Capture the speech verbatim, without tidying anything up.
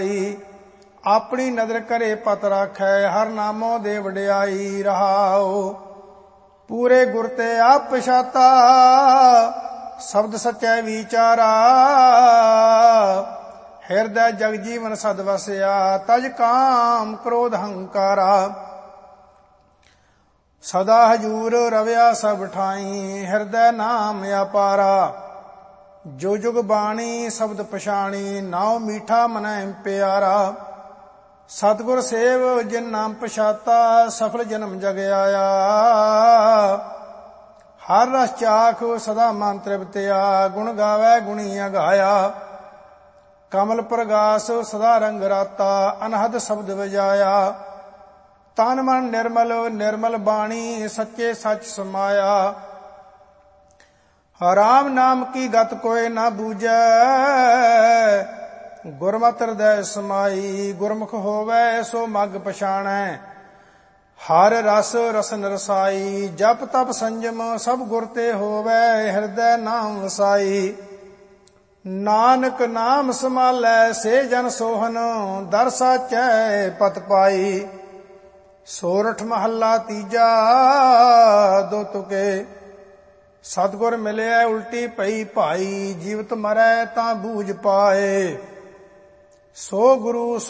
ਆਪਣੀ ਨਦਰ ਕਰੇ ਪਤ ਰਾਖੈ, ਹਰ ਨਾਮੋ ਦੇ ਵਡਿਆਈ ਰਹਾਉ। ਪੂਰੇ ਗੁਰ ਤੇ ਆਪ ਪਛਾਤਾ, ਸ਼ਬਦ ਸਚੈ ਵਿਚਾਰਾ। ਹਿਰਦੈ ਜਗ ਜੀਵਨ ਸਦ ਵਸਿਆ, ਤਜ ਕਾਮ ਕ੍ਰੋਧ ਹੰਕਾਰਾ। ਸਦਾ ਹਜੂਰ ਰਵਿਆ ਸਭ ਠਾਈ, ਹਿਰਦੈ ਨਾਮ ਅਪਾਰਾ। ਜੋ ਜੁਗ ਬਾਣੀ ਸ਼ਬਦ ਪਛਾਣੀ, ਨਾਉ ਮੀਠਾ ਮਨੈ ਪਿਆਰਾ। ਸਤਿਗੁਰ ਸੇਵ ਜਿਨ ਨਾਮ ਪਛਾਤਾ, ਸਫਲ ਜਨਮ ਜਗ ਆਇਆ। ਹਰ ਰਸ ਚਾਖ ਸਦਾ ਮਨ ਤ੍ਰਿਪਤਿਆ, ਗੁਣ ਗਾਵੈ ਗੁਣੀ ਅਗਾਇਆ। ਕਮਲ ਪ੍ਰਗਾਸ ਸਦਾ ਰੰਗ ਰਾਤਾ, ਅਨਹਦ ਸ਼ਬਦ ਵਜਾਇਆ। ਤਨ ਮਨ ਨਿਰਮਲ ਨਿਰਮਲ ਬਾਣੀ, ਸੱਚੇ ਸੱਚ ਸਮਾਇਆ। ਰਾਮ ਨਾਮ ਕੀ ਗਤ ਕੋਇ ਨਾ ਬੂਝੈ, ਗੁਰਮਤਿ ਹਿਰਦੈ ਸਮਾਈ। ਗੁਰਮੁਖ ਹੋਵੈ ਸੋ ਮਗ ਪਛਾਣੈ, ਹਰ ਰਸ ਰਸਨ ਰਸਾਈ। ਜਪ ਤਪ ਸੰਜਮ ਸਭ ਗੁਰ ਤੇ ਹੋਵੈ, ਹਿਰਦੈ ਨਾਮ ਵਸਾਈ। ਨਾਨਕ ਨਾਮ ਸਮਾਲੈ ਸੇ ਜਨ ਸੋਹਨ, ਦਰ ਸਾਚੈ ਪਤ ਪਾਈ। ਸੋਰਠ ਮਹੱਲਾ ਤੀਜਾ, ਦੋ ਤੁਕੇ। ਸਤਿਗੁਰ ਮਿਲਿਆ ਉਲਟੀ ਪਈ ਭਾਈ, ਜੀਵਤ ਮਰੈ ਤਾਂ ਬੂਝ ਪਾਏ। ਸੋ ਗੁਰੂ